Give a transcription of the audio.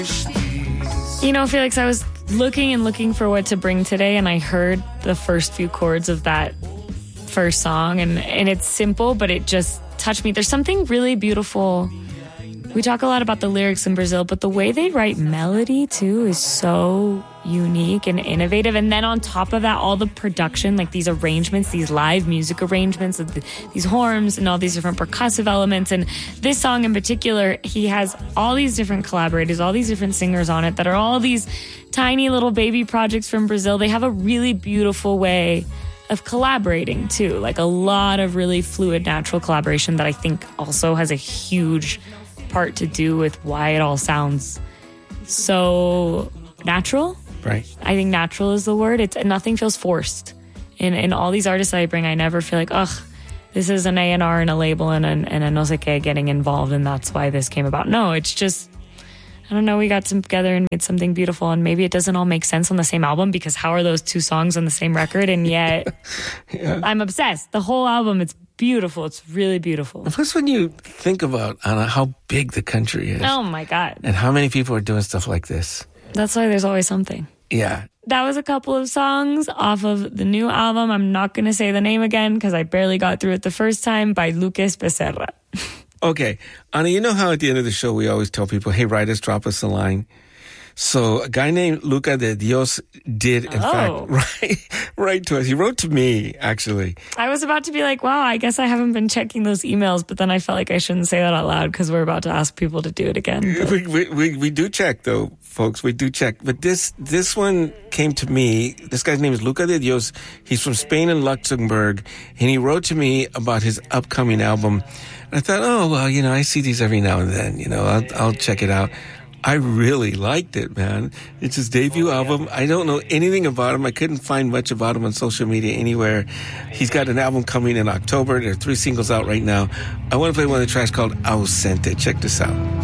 You know, Felix, I was looking for what to bring today, and I heard the first few chords of that first song, and it's simple, but it just touched me. There's something really beautiful. We talk a lot about the lyrics in Brazil, but the way they write melody, too, is so unique and innovative. And then on top of that, all the production, like these arrangements, these live music arrangements of these horns and all these different percussive elements. And this song in particular, he has all these different collaborators, all these different singers on it that are all these tiny little baby projects from Brazil. They have a really beautiful way of collaborating, too. Like a lot of really fluid, natural collaboration that I think also has a huge part to do with why it all sounds so natural. Right. I think natural is the word. Nothing feels forced. In all these artists that I bring, I never feel like, this is an A&R and a label and a no sé qué getting involved, and that's why this came about. No, it's just, I don't know, we got together and made something beautiful, and maybe it doesn't all make sense on the same album, because how are those two songs on the same record? And yet, yeah. I'm obsessed. The whole album, it's beautiful. It's really beautiful. Plus, when you think about, Ana, how big the country is. Oh, my God. And how many people are doing stuff like this. That's why there's always something. Yeah. That was a couple of songs off of the new album. I'm not going to say the name again because I barely got through it the first time, by Lucas Becerra. Okay. Ana, you know how at the end of the show we always tell people, hey, write us, drop us a line. So a guy named Luca de Dios did, in fact, write to us. He wrote to me, actually. I was about to be like, wow, I guess I haven't been checking those emails, but then I felt like I shouldn't say that out loud because we're about to ask people to do it again. We do check, though, folks. We do check. But this one came to me. This guy's name is Luca de Dios. He's from Spain and Luxembourg. And he wrote to me about his upcoming album. And I thought, I see these every now and then. I'll check it out. I really liked it, man. It's his debut album. I don't know anything about him. I couldn't find much about him on social media anywhere. He's got an album coming in October. There are 3 singles out right now. I want to play one of the tracks called Ausente. Check this out.